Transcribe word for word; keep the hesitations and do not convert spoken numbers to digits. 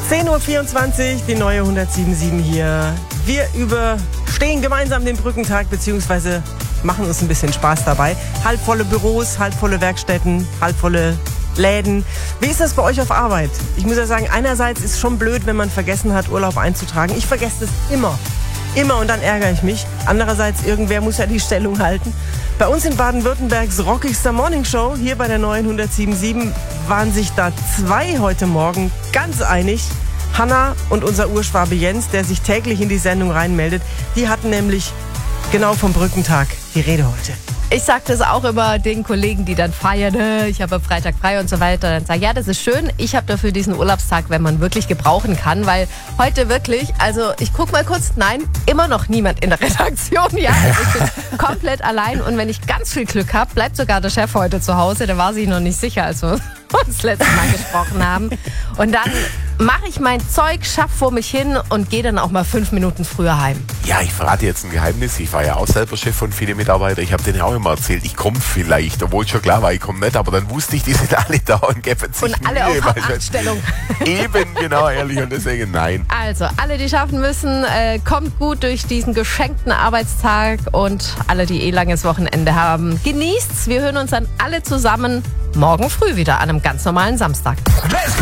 zehn Uhr vierundzwanzig, die neue hundertsieben Komma sieben hier. Wir überstehen gemeinsam den Brückentag, beziehungsweise machen uns ein bisschen Spaß dabei. Halbvolle Büros, halbvolle Werkstätten, halbvolle Läden. Wie ist das bei euch auf Arbeit? Ich muss ja sagen, einerseits ist es schon blöd, wenn man vergessen hat, Urlaub einzutragen. Ich vergesse das immer. Immer, und dann ärgere ich mich. Andererseits, irgendwer muss ja die Stellung halten. Bei uns in Baden-Württembergs rockigster Morningshow, hier bei der neuen hundertsieben Komma sieben, waren sich da zwei heute Morgen ganz einig. Hanna und unser Urschwabe Jens, der sich täglich in die Sendung reinmeldet. Die hatten nämlich genau vom Brückentag die Rede heute. Ich sage das auch immer den Kollegen, die dann feiern, ich habe am Freitag frei und so weiter. Dann sage ich, ja, das ist schön. Ich habe dafür diesen Urlaubstag, wenn man wirklich gebrauchen kann. Weil heute wirklich, also ich gucke mal kurz, nein, immer noch niemand in der Redaktion. Ja, also ich bin komplett allein. Und wenn ich ganz viel Glück habe, bleibt sogar der Chef heute zu Hause. Der war sich noch nicht sicher, als wir uns das letzte Mal gesprochen haben. Und dann mache ich mein Zeug, schaff vor mich hin und gehe dann auch mal fünf Minuten früher heim. Ja, ich verrate jetzt ein Geheimnis. Ich war ja auch selber Chef von vielen Mitarbeitern. Ich habe denen ja auch immer erzählt, ich komme vielleicht, obwohl schon klar war, ich komme nicht. Aber dann wusste ich, die sind alle da und geben sich Und alle Mühe, auf weil- Achtstellung. Eben, genau, ehrlich. Und deswegen nein. Also, alle, die schaffen müssen, äh, kommt gut durch diesen geschenkten Arbeitstag, und alle, die eh langes Wochenende haben, genießt's. Wir hören uns dann alle zusammen morgen früh wieder an einem ganz normalen Samstag.